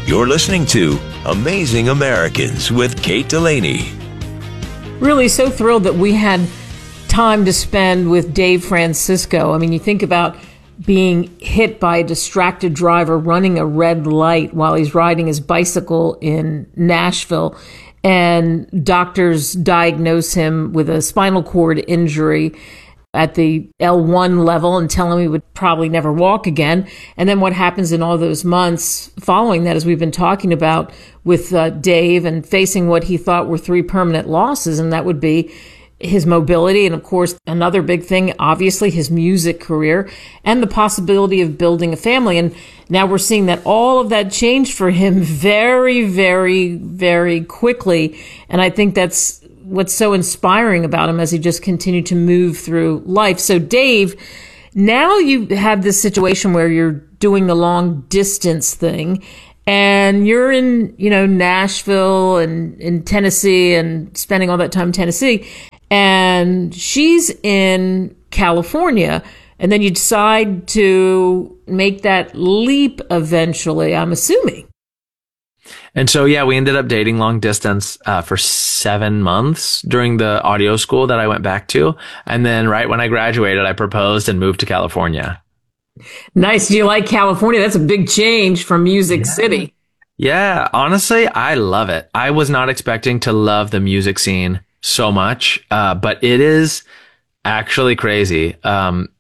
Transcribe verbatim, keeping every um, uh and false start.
You're listening to Amazing Americans with Kate Delaney. Really so thrilled that we had time to spend with Dave Francisco. I mean, you think about being hit by a distracted driver running a red light while he's riding his bicycle in Nashville, and doctors diagnose him with a spinal cord injury at the L one level and tell him he would probably never walk again. And then what happens in all those months following that, as we've been talking about with uh, Dave, and facing what he thought were three permanent losses, and that would be his mobility, and of course, another big thing, obviously, his music career, and the possibility of building a family. And now we're seeing that all of that changed for him very, very, very quickly. And I think that's what's so inspiring about him as he just continued to move through life. So Dave, now you have this situation where you're doing the long distance thing, and you're in, you know, Nashville and in Tennessee, and spending all that time in Tennessee, and she's in California. And then you decide to make that leap eventually, I'm assuming. And so, yeah, we ended up dating long distance uh, for seven months during the audio school that I went back to. And then right when I graduated, I proposed and moved to California. Nice. Do you like California? That's a big change from Music Yeah. City. Yeah, honestly, I love it. I was not expecting to love the music scene so much, uh, but it is actually crazy. Um,